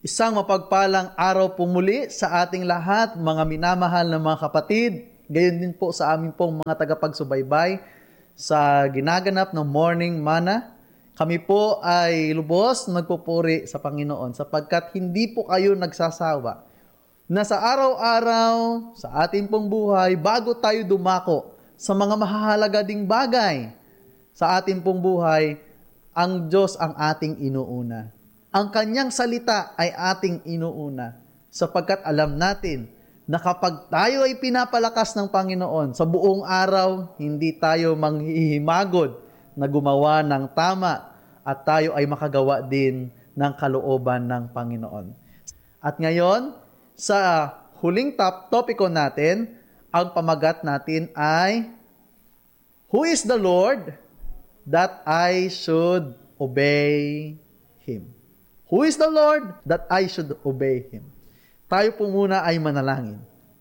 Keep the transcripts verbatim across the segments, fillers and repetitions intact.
Isang mapagpalang araw po muli sa ating lahat, mga minamahal na mga kapatid. Gayon din po sa amin pong mga tagapagsubaybay sa ginaganap ng Morning Manna. Kami po ay lubos nagpupuri sa Panginoon sapagkat hindi po kayo nagsasawa na sa araw-araw, sa ating pong buhay, bago tayo dumako sa mga mahahalaga ding bagay sa ating pong buhay, ang Diyos ang ating inuuna. Ang kanyang salita ay ating inuuna sapagkat alam natin na kapag tayo ay pinapalakas ng Panginoon sa buong araw, hindi tayo manghihimagod na gumawa ng tama at tayo ay makagawa din ng kalooban ng Panginoon. At ngayon, sa huling top topiko natin, ang pamagat natin ay, Who is the Lord that I should obey Him? Who is the Lord that I should obey Him? Tayo po muna ay manalangin.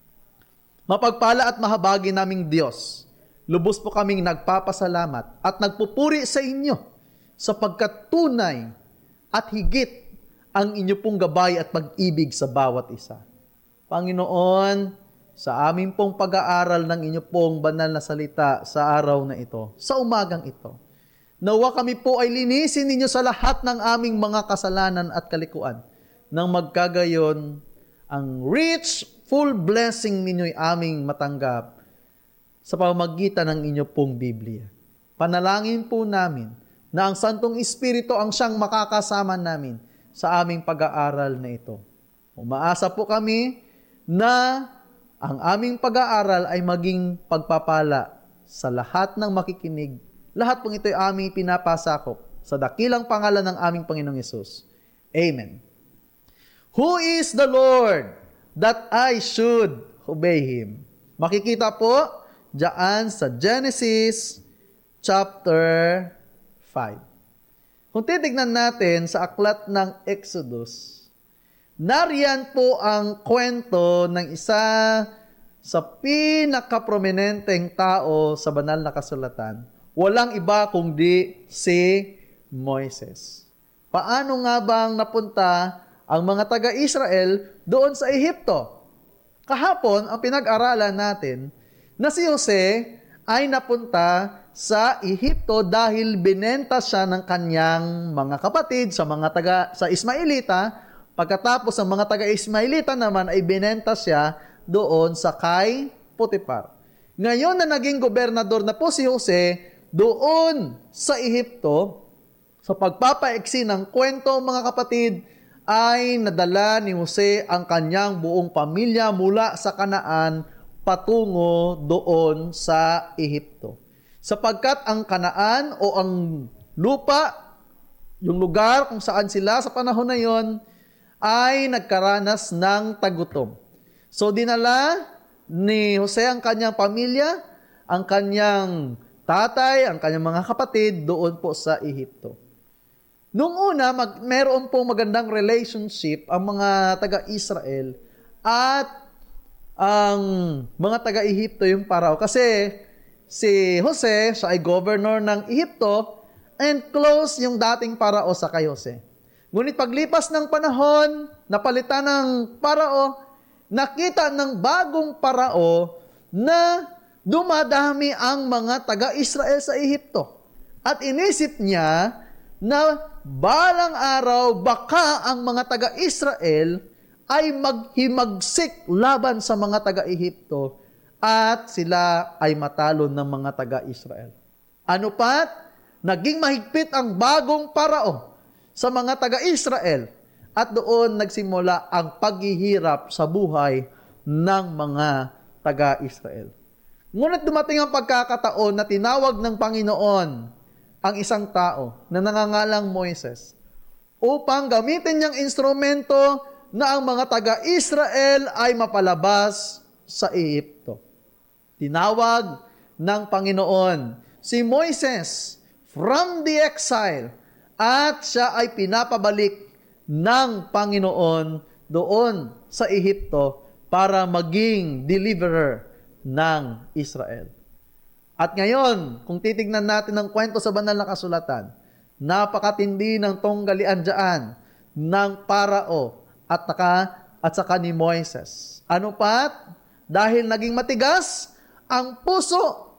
Mapagpala at mahabagi naming Diyos, lubos po kaming nagpapasalamat at nagpupuri sa inyo sapagkat tunay at higit ang inyo pong gabay at pag-ibig sa bawat isa. Panginoon, sa aming pong pag-aaral ng inyo pong banal na salita sa araw na ito, sa umagang ito, nawa kami po ay linisin ninyo sa lahat ng aming mga kasalanan at kalikuan. Nang magkagayon, ang rich, full blessing ninyo'y aming matanggap sa pamamagitan ng inyo pong Biblia. Panalangin po namin na ang Santong Espiritu ang siyang makakasama namin sa aming pag-aaral na ito. Umaasa po kami na ang aming pag-aaral ay maging pagpapala sa lahat ng makikinig. Lahat pong ito'y aming pinapasakop sa dakilang pangalan ng aming Panginoong Yesus. Amen. Who is the Lord that I should obey Him? Makikita po diyan sa Genesis chapter five. Kung titignan natin sa aklat ng Exodus, nariyan po ang kwento ng isa sa pinakaprominenteng tao sa banal na kasulatan. Walang iba kundi si Moises. Paano nga bang napunta ang mga taga-Israel doon sa Ehipto? Kahapon, ang pinag-aralan natin na si Jose ay napunta sa Ehipto dahil binenta siya ng kanyang mga kapatid sa mga taga sa Ismailita. Pagkatapos ang mga taga-Ismailita naman ay binenta siya doon sa kay Potiphar. Ngayon na naging gobernador na po si Jose doon sa Ehipto, sa pagpapaiksi ng kwento, mga kapatid, ay nadala ni Jose ang kanyang buong pamilya mula sa Kanaan patungo doon sa Ehipto. Sapagkat ang Kanaan o ang lupa, yung lugar kung saan sila sa panahon na yon, ay nagkaranas ng tagutom. So dinala ni Jose ang kanyang pamilya, ang kanyang tatay, ang kanyang mga kapatid doon po sa Ehipto. Noong una, mag, meron pong magandang relationship ang mga taga-Israel at ang mga taga-Ehipto yung Parao. Kasi si Jose, siya ay governor ng Ehipto and close yung dating Parao sa kay Jose. Ngunit paglipas ng panahon, napalitan ng Parao, nakita ng bagong Parao na dumadami ang mga taga-Israel sa Ehipto. At inisip niya na balang araw baka ang mga taga-Israel ay maghimagsik laban sa mga taga-Ehipto at sila ay matalo ng mga taga-Israel. Ano pat? Naging mahigpit ang bagong Parao sa mga taga-Israel at doon nagsimula ang paghihirap sa buhay ng mga taga-Israel. Ngunit dumating ang pagkakataon na tinawag ng Panginoon ang isang tao na nangangalang Moises upang gamitin niyang instrumento na ang mga taga-Israel ay mapalabas sa Ehipto. Tinawag ng Panginoon si Moises from the exile at siya ay pinapabalik ng Panginoon doon sa Ehipto para maging deliverer ng Israel. At ngayon, kung titignan natin ang kwento sa banal na kasulatan, napakatindi ng tunggalian dyan ng Parao at, naka, at saka ni Moises. Ano pat? Dahil naging matigas ang puso